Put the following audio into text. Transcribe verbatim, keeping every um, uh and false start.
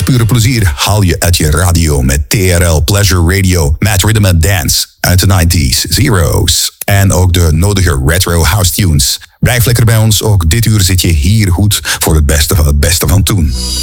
Het pure plezier haal je uit je radio met T R L Pleasure Radio met Rhythm and Dance uit de nineties, zeros. En ook de nodige retro house tunes. Blijf lekker bij ons, ook dit uur zit je hier goed voor het beste van het beste van toen.